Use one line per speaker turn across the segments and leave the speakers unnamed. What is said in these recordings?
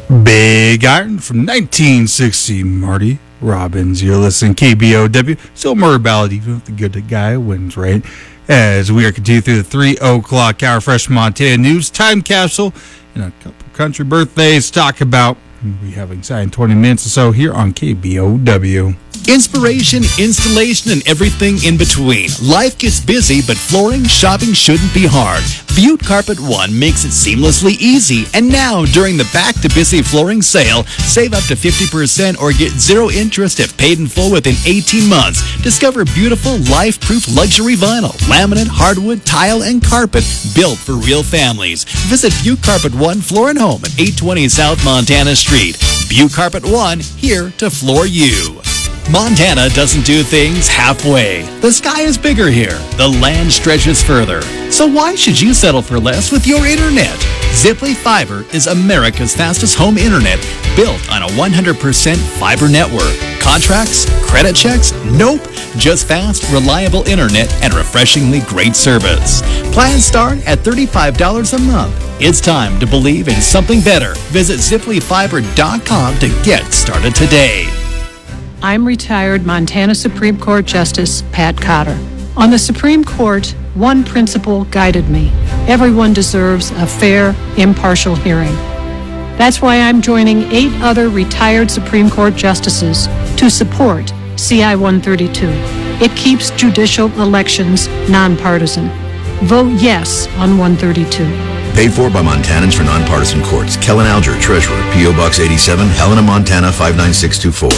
Big Iron from 1960, Marty Robbins. You're listening to KBOW. Still murder ballad, even if the good guy wins, right? As we are continuing through the 3 o'clock hour, Fresh Montana News Time Capsule and a couple country birthdays to talk about. We have an exciting 20 minutes or so here on KBOW.
Inspiration, installation, and everything in between. Life gets busy, but flooring shopping shouldn't be hard. Butte Carpet One makes it seamlessly easy. And now, during the Back to Busy flooring sale, save up to 50% or get zero interest if paid in full within 18 months. Discover beautiful, life-proof luxury vinyl, laminate, hardwood, tile, and carpet built for real families. Visit Butte Carpet One Floor and Home at 820 South Montana Street. Butte Carpet One, here to floor you. Montana doesn't do things halfway. The sky is bigger here. The land stretches further. So why should you settle for less with your internet? Ziply Fiber is America's fastest home internet built on a 100% fiber network. Contracts? Credit checks? Nope. Just fast, reliable internet and refreshingly great service. Plans start at $35 a month. It's time to believe in something better. Visit ZiplyFiber.com to get started today.
I'm retired Montana Supreme Court Justice Pat Cotter. On the Supreme Court, one principle guided me. Everyone deserves a fair, impartial hearing. That's why I'm joining 8 other retired Supreme Court justices to support CI 132. It keeps judicial elections nonpartisan. Vote yes on 132.
Paid for by Montanans for Nonpartisan Courts. Kellen Alger, Treasurer, P.O. Box 87, Helena, Montana 59624.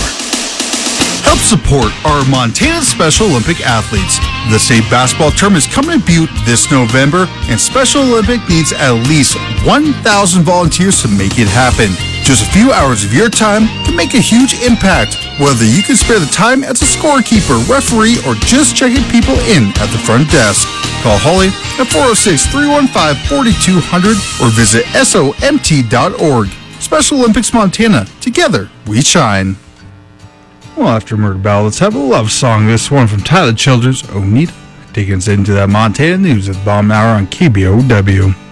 Help support our Montana Special Olympic athletes. The state basketball tournament is coming to Butte this November, and Special Olympic needs at least 1,000 volunteers to make it happen. Just a few hours of your time can make a huge impact, whether you can spare the time as a scorekeeper, referee, or just checking people in at the front desk. Call Holly at 406-315-4200 or visit SOMT.org. Special Olympics Montana. Together, we shine. Well, after Murder Ballad, let's have a love song. This one from Tyler Childers, Onita, taking us into that Montana news at the bottom hour on KBOW.